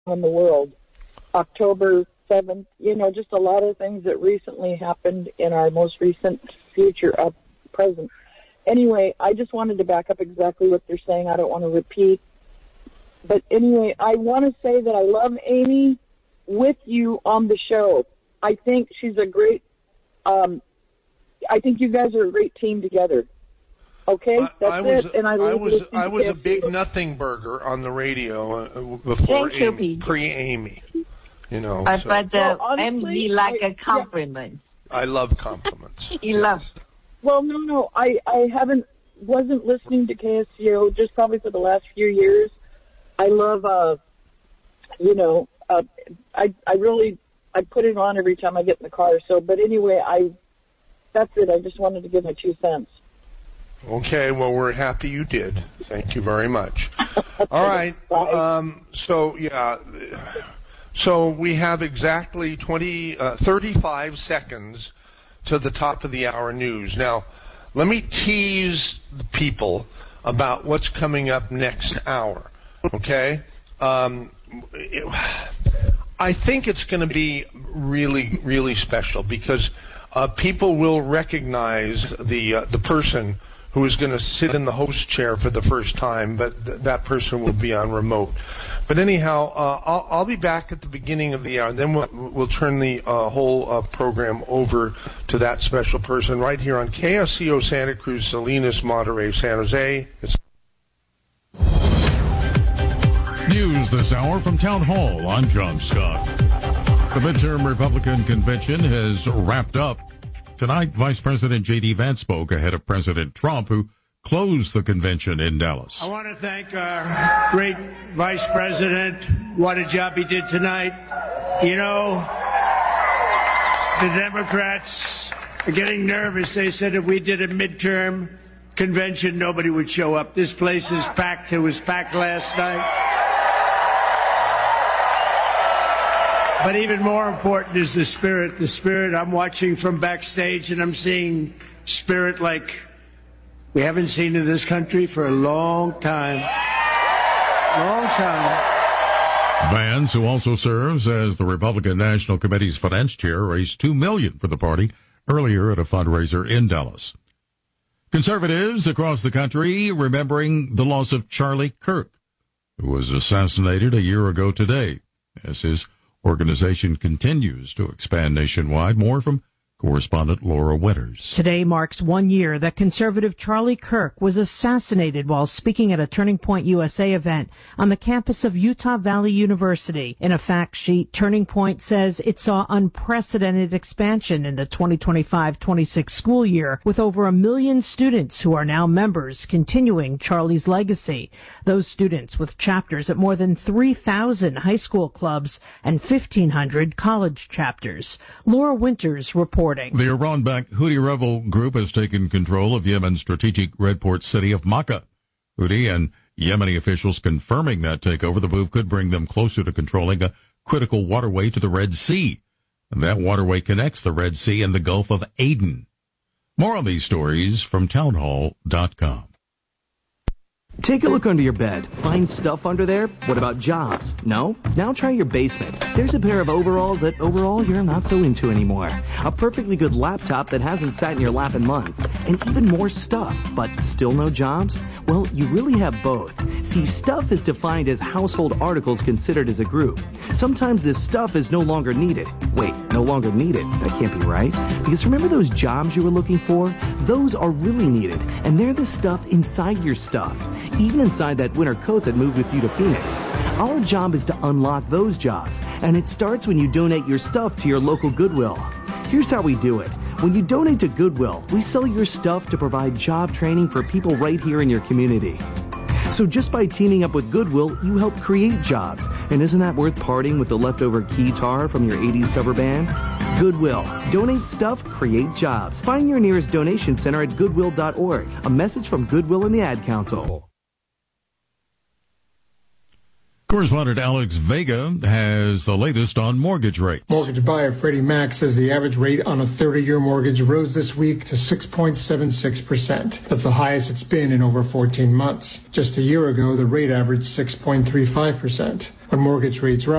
in the world, October 7th, just a lot of things that recently happened in our most recent future present. Anyway, I just wanted to back up exactly what they're saying. I don't want to repeat. But anyway, I want to say that I love Amy with you on the show. I think she's a great, I think you guys are a great team together. Okay, that's it. And I was a big nothing burger on the radio before pre-Amy. But Amy like a compliment. Yeah. I love compliments. He loves. Well, no, I wasn't listening to KSCO just probably for the last few years. I love, I put it on every time I get in the car. So, but anyway, that's it. I just wanted to give my 2 cents. Okay, well, we're happy you did. Thank you very much. All right. So we have exactly 35 seconds to the top of the hour news. Now, let me tease the people about what's coming up next hour. Okay? I think it's going to be really, really special because people will recognize the person who is going to sit in the host chair for the first time, but that person will be on remote. But anyhow, I'll be back at the beginning of the hour, and then we'll turn the whole program over to that special person right here on KSCO Santa Cruz, Salinas, Monterey, San Jose. News this hour from Town Hall. I'm John Scott. The midterm Republican convention has wrapped up. Tonight, Vice President J.D. Vance spoke ahead of President Trump, who closed the convention in Dallas. I want to thank our great Vice President. What a job he did tonight. The Democrats are getting nervous. They said if we did a midterm convention, nobody would show up. This place is packed. It was packed last night. But even more important is the spirit. The spirit, I'm watching from backstage, and I'm seeing spirit like we haven't seen in this country for a long time. Long time. Vance, who also serves as the Republican National Committee's finance chair, raised $2 million for the party earlier at a fundraiser in Dallas. Conservatives across the country remembering the loss of Charlie Kirk, who was assassinated a year ago today, as his organization continues to expand nationwide. More from correspondent Laura Winters. Today marks 1 year that conservative Charlie Kirk was assassinated while speaking at a Turning Point USA event on the campus of Utah Valley University. In a fact sheet, Turning Point says it saw unprecedented expansion in the 2025-26 school year, with over 1 million students who are now members, continuing Charlie's legacy. Those students with chapters at more than 3,000 high school clubs and 1,500 college chapters. Laura Winters reports. The Iran-backed Houthi rebel group has taken control of Yemen's strategic red port city of Makkah. Houthi and Yemeni officials confirming that takeover. The move could bring them closer to controlling a critical waterway to the Red Sea. And that waterway connects the Red Sea and the Gulf of Aden. More on these stories from townhall.com. Take a look under your bed. Find stuff under there? What about jobs? No? Now try your basement. There's a pair of overalls that overall you're not so into anymore. A perfectly good laptop that hasn't sat in your lap in months. And even more stuff, but still no jobs? Well, you really have both. See, stuff is defined as household articles considered as a group. Sometimes this stuff is no longer needed. Wait, no longer needed? That can't be right. Because remember those jobs you were looking for? Those are really needed. And they're the stuff inside your stuff. Even inside that winter coat that moved with you to Phoenix. Our job is to unlock those jobs, and it starts when you donate your stuff to your local Goodwill. Here's how we do it. When you donate to Goodwill, we sell your stuff to provide job training for people right here in your community. So just by teaming up with Goodwill, you help create jobs. And isn't that worth parting with the leftover keytar from your 80s cover band? Goodwill. Donate stuff, create jobs. Find your nearest donation center at goodwill.org. A message from Goodwill and the Ad Council. Correspondent Alex Vega has the latest on mortgage rates. Mortgage buyer Freddie Mac says the average rate on a 30-year mortgage rose this week to 6.76%. That's the highest it's been in over 14 months. Just a year ago, the rate averaged 6.35%. When mortgage rates rise,